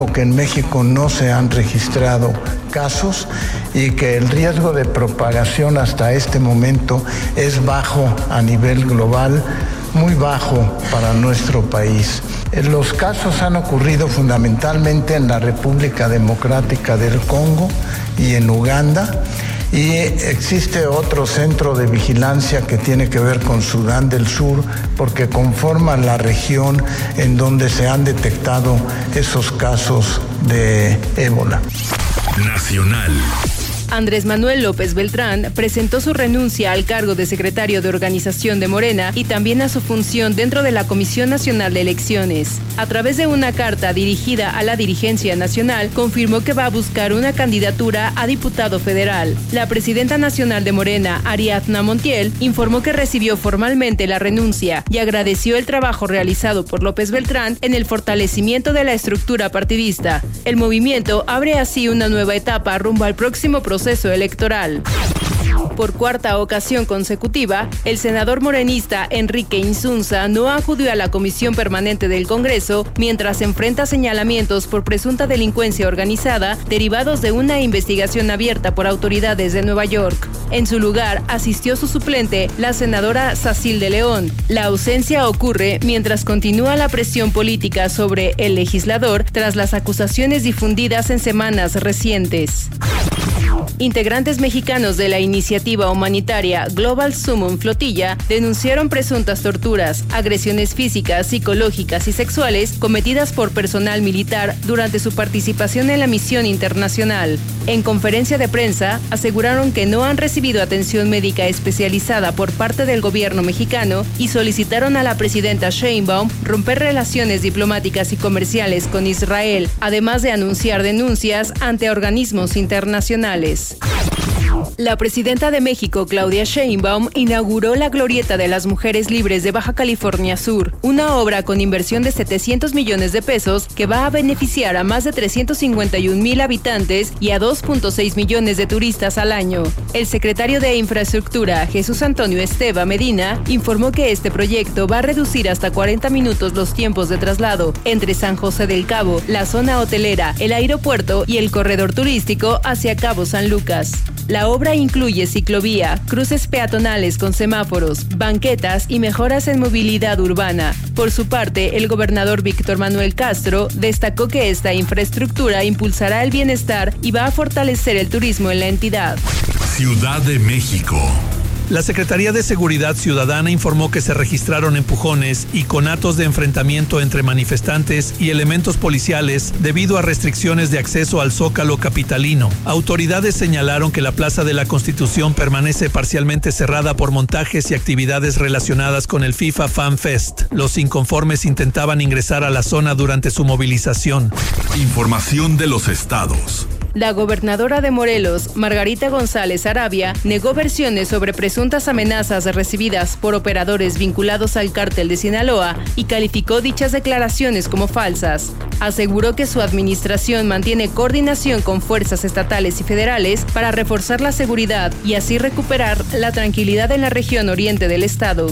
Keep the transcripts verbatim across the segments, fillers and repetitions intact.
que en México no se han registrado casos y que el riesgo de propagación hasta este momento es bajo a nivel global, muy bajo para nuestro país. Los casos han ocurrido fundamentalmente en la República Democrática del Congo y en Uganda, y existe otro centro de vigilancia que tiene que ver con Sudán del Sur, porque conforman la región en donde se han detectado esos casos de ébola. Nacional. Andrés Manuel López Beltrán presentó su renuncia al cargo de secretario de organización de Morena y también a su función dentro de la Comisión Nacional de Elecciones. A través de una carta dirigida a la dirigencia nacional, confirmó que va a buscar una candidatura a diputado federal. La presidenta nacional de Morena, Ariadna Montiel, informó que recibió formalmente la renuncia y agradeció el trabajo realizado por López Beltrán en el fortalecimiento de la estructura partidista. El movimiento abre así una nueva etapa rumbo al próximo proceso proceso electoral. Por cuarta ocasión consecutiva, el senador morenista Enrique Insunza no acudió a la Comisión Permanente del Congreso mientras enfrenta señalamientos por presunta delincuencia organizada derivados de una investigación abierta por autoridades de Nueva York. En su lugar, asistió su suplente, la senadora Sacil de León. La ausencia ocurre mientras continúa la presión política sobre el legislador tras las acusaciones difundidas en semanas recientes. Integrantes mexicanos de la iniciativa humanitaria Global Summon Flotilla denunciaron presuntas torturas, agresiones físicas, psicológicas y sexuales cometidas por personal militar durante su participación en la misión internacional. En conferencia de prensa, aseguraron que no han recibido atención médica especializada por parte del gobierno mexicano y solicitaron a la presidenta Sheinbaum romper relaciones diplomáticas y comerciales con Israel, además de anunciar denuncias ante organismos internacionales. La presidenta de México, Claudia Sheinbaum, inauguró la Glorieta de las Mujeres Libres de Baja California Sur, una obra con inversión de setecientos millones de pesos que va a beneficiar a más de trescientos cincuenta y un mil habitantes y a dos punto seis millones de turistas al año. El secretario de Infraestructura, Jesús Antonio Esteva Medina, informó que este proyecto va a reducir hasta cuarenta minutos los tiempos de traslado entre San José del Cabo, la zona hotelera, el aeropuerto y el corredor turístico hacia Cabo San Lucas. La obra incluye ciclovía, cruces peatonales con semáforos, banquetas y mejoras en movilidad urbana. Por su parte, el gobernador Víctor Manuel Castro destacó que esta infraestructura impulsará el bienestar y va a fortalecer el turismo en la entidad. Ciudad de México. La Secretaría de Seguridad Ciudadana informó que se registraron empujones y conatos de enfrentamiento entre manifestantes y elementos policiales debido a restricciones de acceso al Zócalo capitalino. Autoridades señalaron que la Plaza de la Constitución permanece parcialmente cerrada por montajes y actividades relacionadas con el FIFA Fan Fest. Los inconformes intentaban ingresar a la zona durante su movilización. Información de los estados. La gobernadora de Morelos, Margarita González Arabia, negó versiones sobre presuntas amenazas recibidas por operadores vinculados al cártel de Sinaloa y calificó dichas declaraciones como falsas. Aseguró que su administración mantiene coordinación con fuerzas estatales y federales para reforzar la seguridad y así recuperar la tranquilidad en la región oriente del estado.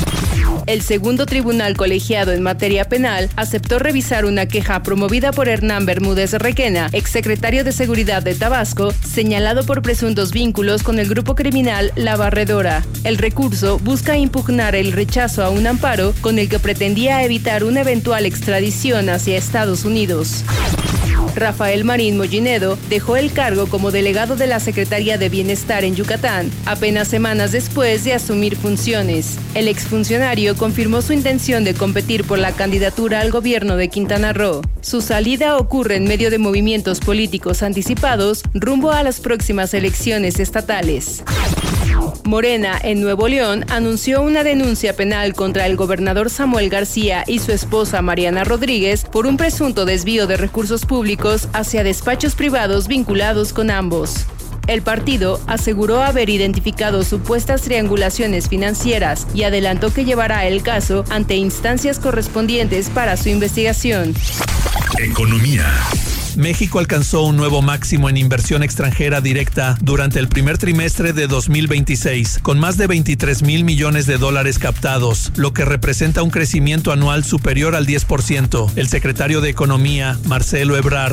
El segundo tribunal colegiado en materia penal aceptó revisar una queja promovida por Hernán Bermúdez Requena, exsecretario de Seguridad de Tabasco, señalado por presuntos vínculos con el grupo criminal La Barredora. El recurso busca impugnar el rechazo a un amparo con el que pretendía evitar una eventual extradición hacia Estados Unidos. Rafael Marín Mollinedo dejó el cargo como delegado de la Secretaría de Bienestar en Yucatán, apenas semanas después de asumir funciones. El exfuncionario confirmó su intención de competir por la candidatura al gobierno de Quintana Roo. Su salida ocurre en medio de movimientos políticos anticipados rumbo a las próximas elecciones estatales. Morena, en Nuevo León, anunció una denuncia penal contra el gobernador Samuel García y su esposa Mariana Rodríguez por un presunto desvío de recursos públicos hacia despachos privados vinculados con ambos. El partido aseguró haber identificado supuestas triangulaciones financieras y adelantó que llevará el caso ante instancias correspondientes para su investigación. Economía. México alcanzó un nuevo máximo en inversión extranjera directa durante el primer trimestre de dos mil veintiséis, con más de veintitrés mil millones de dólares captados, lo que representa un crecimiento anual superior al diez por ciento. El secretario de Economía, Marcelo Ebrard,